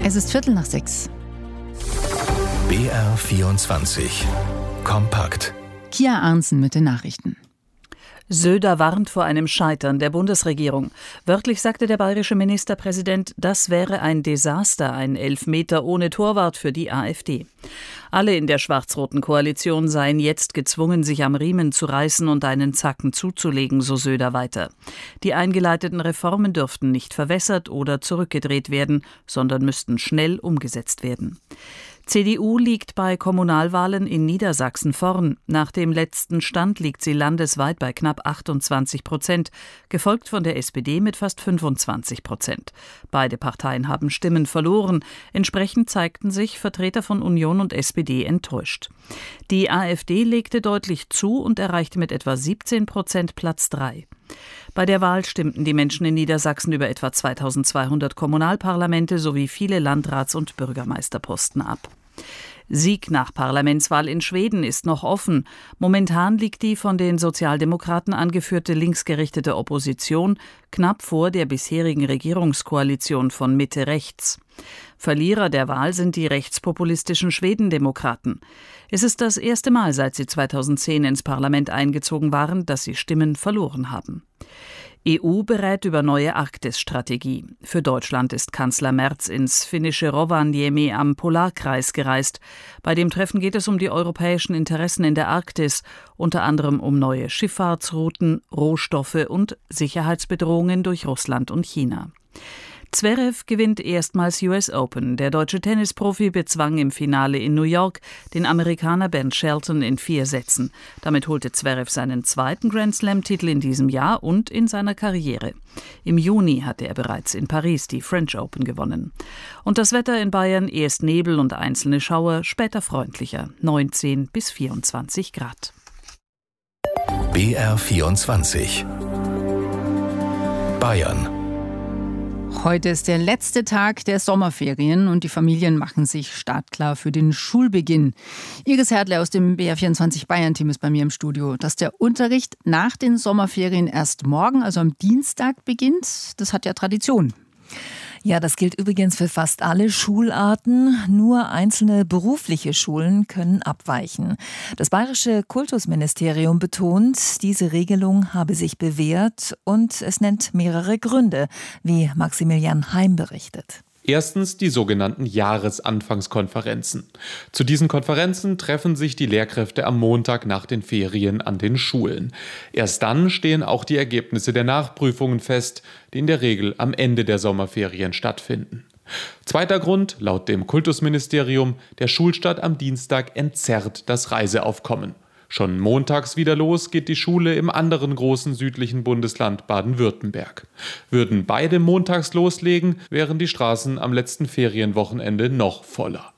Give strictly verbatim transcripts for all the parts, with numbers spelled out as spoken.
Es ist Viertel nach sechs. B R vierundzwanzig. Kompakt. Kia Arnsen mit den Nachrichten. Söder warnt vor einem Scheitern der Bundesregierung. Wörtlich sagte der bayerische Ministerpräsident, das wäre ein Desaster, ein Elfmeter ohne Torwart für die AfD. Alle in der schwarz-roten Koalition seien jetzt gezwungen, sich am Riemen zu reißen und einen Zacken zuzulegen, so Söder weiter. Die eingeleiteten Reformen dürften nicht verwässert oder zurückgedreht werden, sondern müssten schnell umgesetzt werden. C D U liegt bei Kommunalwahlen in Niedersachsen vorn. Nach dem letzten Stand liegt sie landesweit bei knapp achtundzwanzig Prozent, gefolgt von der S P D mit fast fünfundzwanzig Prozent. Beide Parteien haben Stimmen verloren. Entsprechend zeigten sich Vertreter von Union und S P D enttäuscht. Die AfD legte deutlich zu und erreichte mit etwa siebzehn Prozent Platz drei. Bei der Wahl stimmten die Menschen in Niedersachsen über etwa zweitausendzweihundert Kommunalparlamente sowie viele Landrats- und Bürgermeisterposten ab. Sieg nach Parlamentswahl in Schweden ist noch offen. Momentan liegt die von den Sozialdemokraten angeführte linksgerichtete Opposition knapp vor der bisherigen Regierungskoalition von Mitte-Rechts. Verlierer der Wahl sind die rechtspopulistischen Schwedendemokraten. Es ist das erste Mal, seit sie zweitausendzehn ins Parlament eingezogen waren, dass sie Stimmen verloren haben. E U berät über neue Arktis-Strategie. Für Deutschland ist Kanzler Merz ins finnische Rovaniemi am Polarkreis gereist. Bei dem Treffen geht es um die europäischen Interessen in der Arktis, unter anderem um neue Schifffahrtsrouten, Rohstoffe und Sicherheitsbedrohungen durch Russland und China. Zverev gewinnt erstmals U S Open. Der deutsche Tennisprofi bezwang im Finale in New York den Amerikaner Ben Shelton in vier Sätzen. Damit holte Zverev seinen zweiten Grand-Slam-Titel in diesem Jahr und in seiner Karriere. Im Juni hatte er bereits in Paris die French Open gewonnen. Und das Wetter in Bayern, erst Nebel und einzelne Schauer, später freundlicher, neunzehn bis vierundzwanzig Grad. B R vierundzwanzig. Bayern. Heute ist der letzte Tag der Sommerferien und die Familien machen sich startklar für den Schulbeginn. Iris Herdle aus dem B R vierundzwanzig Bayern-Team ist bei mir im Studio. Dass der Unterricht nach den Sommerferien erst morgen, also am Dienstag, beginnt, das hat ja Tradition. Ja, das gilt übrigens für fast alle Schularten. Nur einzelne berufliche Schulen können abweichen. Das Bayerische Kultusministerium betont, diese Regelung habe sich bewährt und es nennt mehrere Gründe, wie Maximilian Heim berichtet. Erstens die sogenannten Jahresanfangskonferenzen. Zu diesen Konferenzen treffen sich die Lehrkräfte am Montag nach den Ferien an den Schulen. Erst dann stehen auch die Ergebnisse der Nachprüfungen fest, die in der Regel am Ende der Sommerferien stattfinden. Zweiter Grund, laut dem Kultusministerium, der Schulstart am Dienstag entzerrt das Reiseaufkommen. Schon montags wieder los geht die Schule im anderen großen südlichen Bundesland Baden-Württemberg. Würden beide montags loslegen, wären die Straßen am letzten Ferienwochenende noch voller.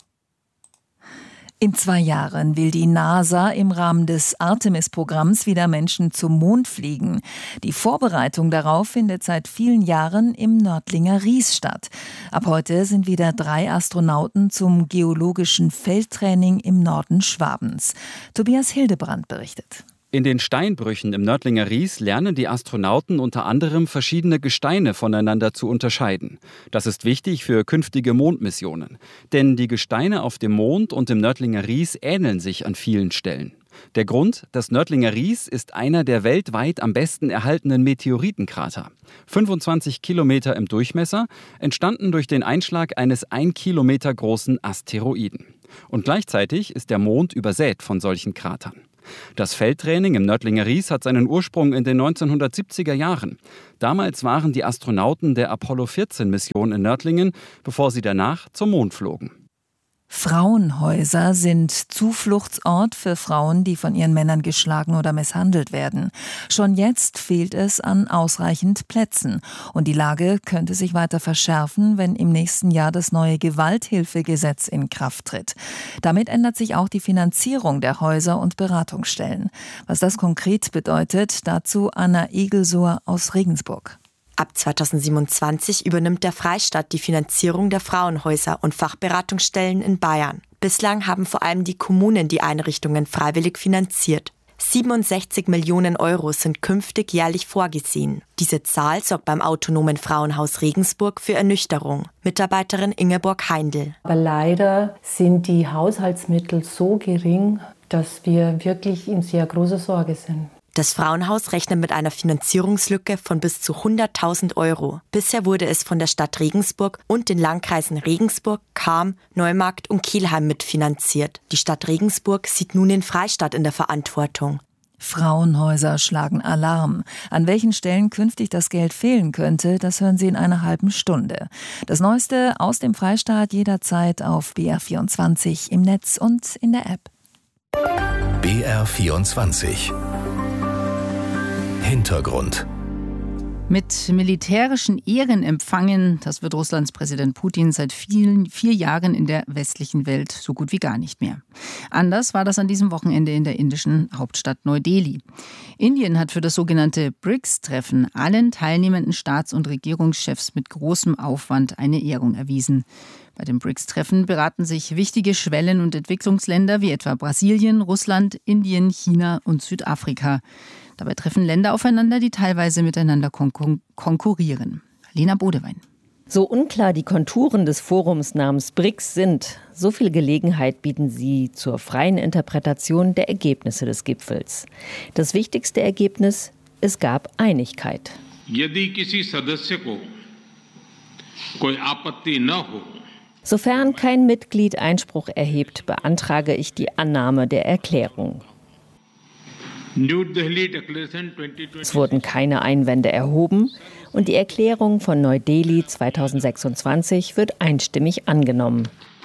In zwei Jahren will die NASA im Rahmen des Artemis-Programms wieder Menschen zum Mond fliegen. Die Vorbereitung darauf findet seit vielen Jahren im Nördlinger Ries statt. Ab heute sind wieder drei Astronauten zum geologischen Feldtraining im Norden Schwabens. Tobias Hildebrand berichtet. In den Steinbrüchen im Nördlinger Ries lernen die Astronauten unter anderem verschiedene Gesteine voneinander zu unterscheiden. Das ist wichtig für künftige Mondmissionen. Denn die Gesteine auf dem Mond und im Nördlinger Ries ähneln sich an vielen Stellen. Der Grund, das Nördlinger Ries ist einer der weltweit am besten erhaltenen Meteoritenkrater. fünfundzwanzig Kilometer im Durchmesser, entstanden durch den Einschlag eines ein Kilometer großen Asteroiden. Und gleichzeitig ist der Mond übersät von solchen Kratern. Das Feldtraining im Nördlinger Ries hat seinen Ursprung in den neunzehnhundertsiebziger Jahren. Damals waren die Astronauten der Apollo vierzehn Mission in Nördlingen, bevor sie danach zum Mond flogen. Frauenhäuser sind Zufluchtsort für Frauen, die von ihren Männern geschlagen oder misshandelt werden. Schon jetzt fehlt es an ausreichend Plätzen. Und die Lage könnte sich weiter verschärfen, wenn im nächsten Jahr das neue Gewalthilfegesetz in Kraft tritt. Damit ändert sich auch die Finanzierung der Häuser und Beratungsstellen. Was das konkret bedeutet, dazu Anna Egelsohr aus Regensburg. Ab zweitausendsiebenundzwanzig übernimmt der Freistaat die Finanzierung der Frauenhäuser und Fachberatungsstellen in Bayern. Bislang haben vor allem die Kommunen die Einrichtungen freiwillig finanziert. siebenundsechzig Millionen Euro sind künftig jährlich vorgesehen. Diese Zahl sorgt beim Autonomen Frauenhaus Regensburg für Ernüchterung. Mitarbeiterin Ingeborg Heindl. Aber leider sind die Haushaltsmittel so gering, dass wir wirklich in sehr großer Sorge sind. Das Frauenhaus rechnet mit einer Finanzierungslücke von bis zu hunderttausend Euro. Bisher wurde es von der Stadt Regensburg und den Landkreisen Regensburg, Cham, Neumarkt und Kelheim mitfinanziert. Die Stadt Regensburg sieht nun den Freistaat in der Verantwortung. Frauenhäuser schlagen Alarm. An welchen Stellen künftig das Geld fehlen könnte, das hören Sie in einer halben Stunde. Das Neueste aus dem Freistaat jederzeit auf B R vierundzwanzig im Netz und in der App. B R vierundzwanzig Hintergrund. Mit militärischen Ehrenempfangen, das wird Russlands Präsident Putin seit vielen, vier Jahren in der westlichen Welt so gut wie gar nicht mehr. Anders war das an diesem Wochenende in der indischen Hauptstadt Neu-Delhi. Indien hat für das sogenannte B R I C S-Treffen allen teilnehmenden Staats- und Regierungschefs mit großem Aufwand eine Ehrung erwiesen. Bei dem B R I C S-Treffen beraten sich wichtige Schwellen- und Entwicklungsländer wie etwa Brasilien, Russland, Indien, China und Südafrika. Dabei treffen Länder aufeinander, die teilweise miteinander konkur- konkurrieren. Lena Bodewein. So unklar die Konturen des Forums namens B R I C S sind, so viel Gelegenheit bieten sie zur freien Interpretation der Ergebnisse des Gipfels. Das wichtigste Ergebnis: es gab Einigkeit. Sofern kein Mitglied Einspruch erhebt, beantrage ich die Annahme der Erklärung. Es wurden keine Einwände erhoben und die Erklärung von Neu-Delhi zweitausendsechsundzwanzig wird einstimmig angenommen.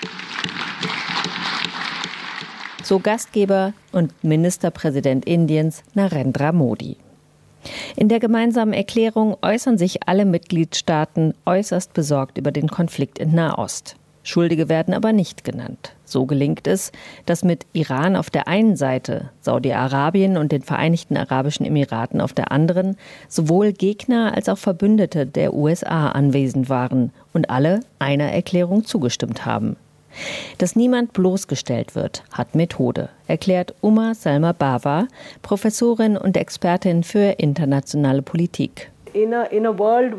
So Gastgeber und Ministerpräsident Indiens Narendra Modi. In der gemeinsamen Erklärung äußern sich alle Mitgliedstaaten äußerst besorgt über den Konflikt in Nahost. Schuldige werden aber nicht genannt. So gelingt es, dass mit Iran auf der einen Seite, Saudi-Arabien und den Vereinigten Arabischen Emiraten auf der anderen, sowohl Gegner als auch Verbündete der U S A anwesend waren und alle einer Erklärung zugestimmt haben. Dass niemand bloßgestellt wird, hat Methode, erklärt Uma Salma Bava, Professorin und Expertin für internationale Politik. In einer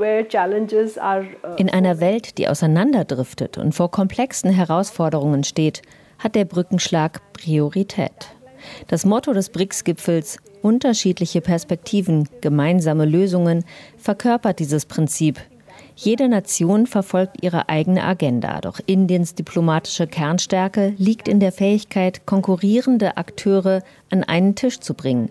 Welt, die auseinanderdriftet und vor komplexen Herausforderungen steht, hat der Brückenschlag Priorität. Das Motto des B R I C S-Gipfels, unterschiedliche Perspektiven, gemeinsame Lösungen, verkörpert dieses Prinzip. Jede Nation verfolgt ihre eigene Agenda, doch Indiens diplomatische Kernstärke liegt in der Fähigkeit, konkurrierende Akteure an einen Tisch zu bringen.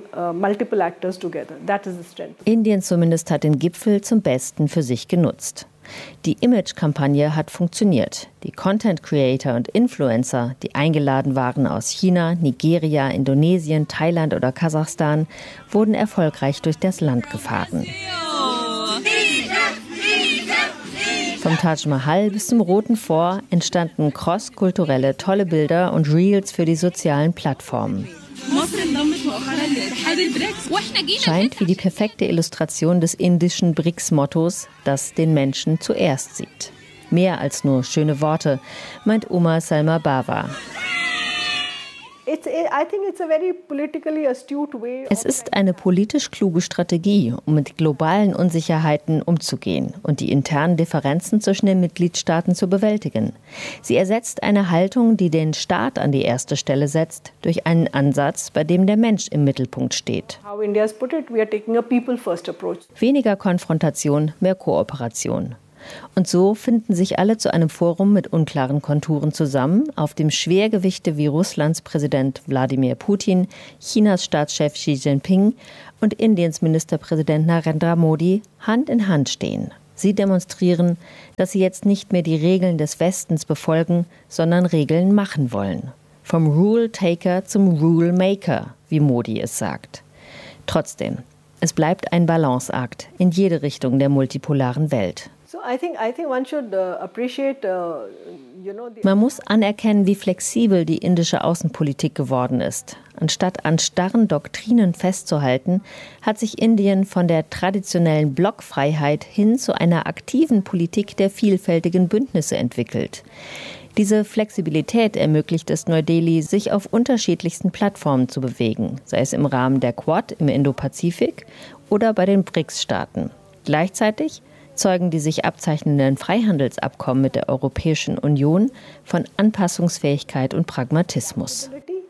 Indien zumindest hat den Gipfel zum Besten für sich genutzt. Die Image-Kampagne hat funktioniert. Die Content-Creator und Influencer, die eingeladen waren aus China, Nigeria, Indonesien, Thailand oder Kasachstan, wurden erfolgreich durch das Land gefahren. Vom Taj Mahal bis zum Roten Fort entstanden cross-kulturelle tolle Bilder und Reels für die sozialen Plattformen. Scheint wie die perfekte Illustration des indischen B R I C S-Mottos, das den Menschen zuerst sieht. Mehr als nur schöne Worte, meint Uma Salma Bava. Es ist eine politisch kluge Strategie, um mit globalen Unsicherheiten umzugehen und die internen Differenzen zwischen den Mitgliedstaaten zu bewältigen. Sie ersetzt eine Haltung, die den Staat an die erste Stelle setzt, durch einen Ansatz, bei dem der Mensch im Mittelpunkt steht. Weniger Konfrontation, mehr Kooperation. Und so finden sich alle zu einem Forum mit unklaren Konturen zusammen, auf dem Schwergewichte wie Russlands Präsident Wladimir Putin, Chinas Staatschef Xi Jinping und Indiens Ministerpräsident Narendra Modi Hand in Hand stehen. Sie demonstrieren, dass sie jetzt nicht mehr die Regeln des Westens befolgen, sondern Regeln machen wollen. Vom Rule-Taker zum Rule-Maker, wie Modi es sagt. Trotzdem, es bleibt ein Balanceakt in jede Richtung der multipolaren Welt. Man muss anerkennen, wie flexibel die indische Außenpolitik geworden ist. Anstatt an starren Doktrinen festzuhalten, hat sich Indien von der traditionellen Blockfreiheit hin zu einer aktiven Politik der vielfältigen Bündnisse entwickelt. Diese Flexibilität ermöglicht es Neu-Delhi, sich auf unterschiedlichsten Plattformen zu bewegen, sei es im Rahmen der Quad im Indopazifik oder bei den B R I C S-Staaten. Gleichzeitig zeugen die sich abzeichnenden Freihandelsabkommen mit der Europäischen Union von Anpassungsfähigkeit und Pragmatismus.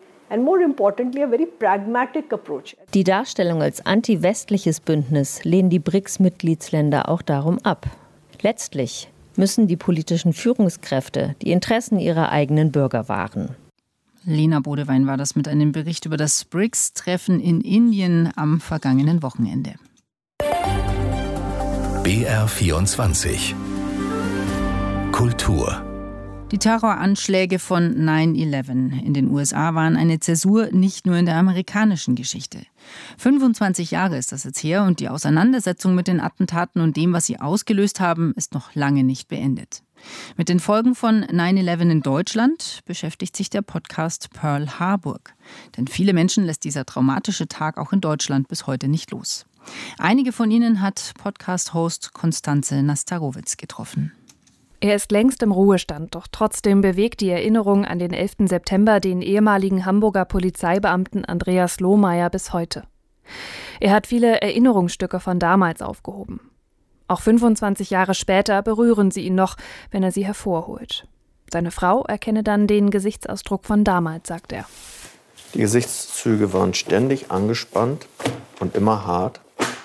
Die Darstellung als anti-westliches Bündnis lehnen die B R I C S-Mitgliedsländer auch darum ab. Letztlich müssen die politischen Führungskräfte die Interessen ihrer eigenen Bürger wahren. Lena Bodewein war das mit einem Bericht über das B R I C S-Treffen in Indien am vergangenen Wochenende. B R vierundzwanzig Kultur. Die Terroranschläge von neun elf in den U S A waren eine Zäsur nicht nur in der amerikanischen Geschichte. fünfundzwanzig Jahre ist das jetzt her und die Auseinandersetzung mit den Attentaten und dem, was sie ausgelöst haben, ist noch lange nicht beendet. Mit den Folgen von neun elf in Deutschland beschäftigt sich der Podcast Pearl Harbor. Denn viele Menschen lässt dieser traumatische Tag auch in Deutschland bis heute nicht los. Einige von ihnen hat Podcast-Host Konstanze Nastarowitz getroffen. Er ist längst im Ruhestand, doch trotzdem bewegt die Erinnerung an den elften September den ehemaligen Hamburger Polizeibeamten Andreas Lohmeier bis heute. Er hat viele Erinnerungsstücke von damals aufgehoben. Auch fünfundzwanzig Jahre später berühren sie ihn noch, wenn er sie hervorholt. Seine Frau erkenne dann den Gesichtsausdruck von damals, sagt er. Die Gesichtszüge waren ständig angespannt und immer hart.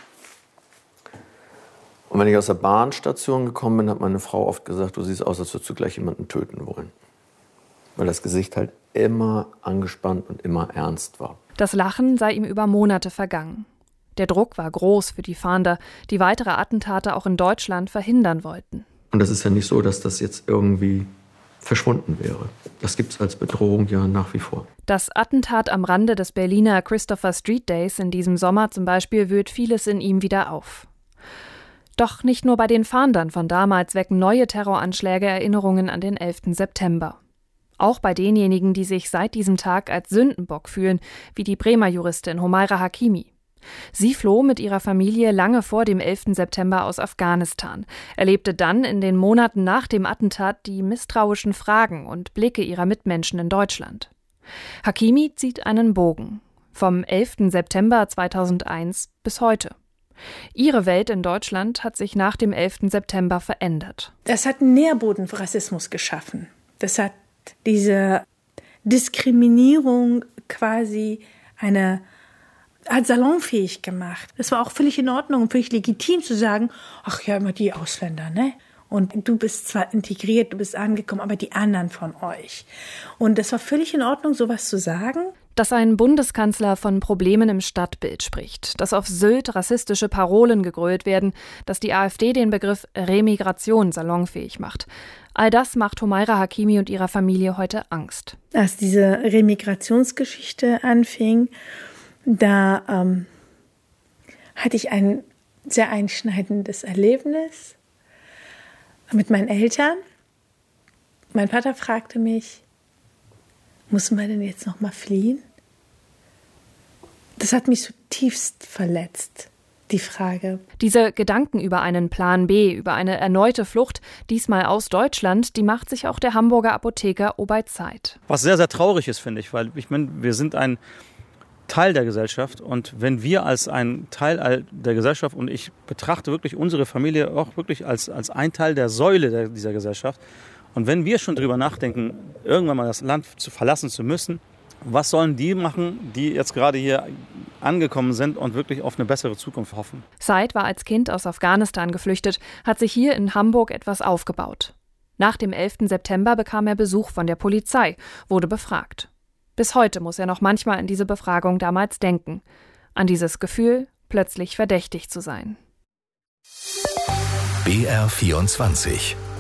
Und wenn ich aus der Bahnstation gekommen bin, hat meine Frau oft gesagt, du siehst aus, als würdest du gleich jemanden töten wollen. Weil das Gesicht halt immer angespannt und immer ernst war. Das Lachen sei ihm über Monate vergangen. Der Druck war groß für die Fahnder, die weitere Attentate auch in Deutschland verhindern wollten. Und das ist ja nicht so, dass das jetzt irgendwie verschwunden wäre. Das gibt es als Bedrohung ja nach wie vor. Das Attentat am Rande des Berliner Christopher Street Days in diesem Sommer zum Beispiel wühlt vieles in ihm wieder auf. Doch nicht nur bei den Fahndern von damals wecken neue Terroranschläge Erinnerungen an den elften September. Auch bei denjenigen, die sich seit diesem Tag als Sündenbock fühlen, wie die Bremer Juristin Humaira Hakimi. Sie floh mit ihrer Familie lange vor dem elften September aus Afghanistan, erlebte dann in den Monaten nach dem Attentat die misstrauischen Fragen und Blicke ihrer Mitmenschen in Deutschland. Hakimi zieht einen Bogen vom elften September zweitausendeins bis heute. Ihre Welt in Deutschland hat sich nach dem elften September verändert. Das hat einen Nährboden für Rassismus geschaffen. Das hat diese Diskriminierung quasi eine hat salonfähig gemacht. Es war auch völlig in Ordnung und völlig legitim zu sagen, ach ja, immer die Ausländer, ne? Und du bist zwar integriert, du bist angekommen, aber die anderen von euch. Und es war völlig in Ordnung, sowas zu sagen. Dass ein Bundeskanzler von Problemen im Stadtbild spricht, dass auf Sylt rassistische Parolen gegrölt werden, dass die AfD den Begriff Remigration salonfähig macht. All das macht Humaira Hakimi und ihrer Familie heute Angst. Als diese Remigrationsgeschichte anfing, da ähm, hatte ich ein sehr einschneidendes Erlebnis mit meinen Eltern. Mein Vater fragte mich, müssen wir denn jetzt noch mal fliehen? Das hat mich zutiefst verletzt, die Frage. Diese Gedanken über einen Plan B, über eine erneute Flucht, diesmal aus Deutschland, die macht sich auch der Hamburger Apotheker Obait Said. Was sehr, sehr traurig ist, finde ich, weil ich meine, wir sind ein Teil der Gesellschaft und wenn wir als ein Teil der Gesellschaft, und ich betrachte wirklich unsere Familie auch wirklich als, als ein Teil der Säule der, dieser Gesellschaft, und wenn wir schon drüber nachdenken, irgendwann mal das Land zu verlassen zu müssen, was sollen die machen, die jetzt gerade hier angekommen sind und wirklich auf eine bessere Zukunft hoffen? Said war als Kind aus Afghanistan geflüchtet, hat sich hier in Hamburg etwas aufgebaut. Nach dem elften September bekam er Besuch von der Polizei, wurde befragt. Bis heute muss er noch manchmal an diese Befragung damals denken. An dieses Gefühl, plötzlich verdächtig zu sein. B R vierundzwanzig